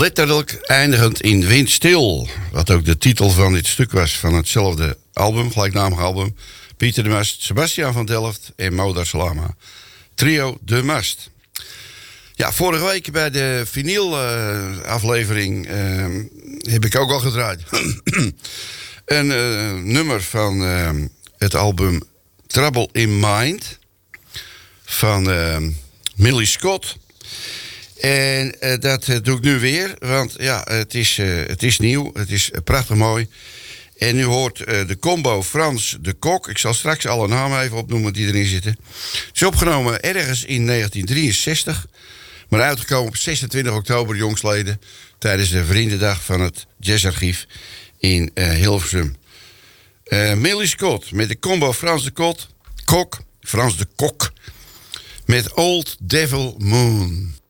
Letterlijk eindigend in Windstil. Wat ook de titel van dit stuk was van hetzelfde album, gelijknamig album. Pieter de Mast, Sebastiaan van Delft en Moda Salama. Trio de Mast. Ja, vorige week bij de vinyl aflevering heb ik ook al gedraaid. Een nummer van het album Trouble in Mind van Millie Scott. En dat doe ik nu weer, want ja, het is nieuw, het is prachtig mooi. En u hoort de combo Frans de Kok. Ik zal straks alle namen even opnoemen die erin zitten. Het is opgenomen ergens in 1963, maar uitgekomen op 26 oktober jongstleden tijdens de Vriendendag van het Jazzarchief in Hilversum. Millie Scott met de combo Frans de Kok met Old Devil Moon.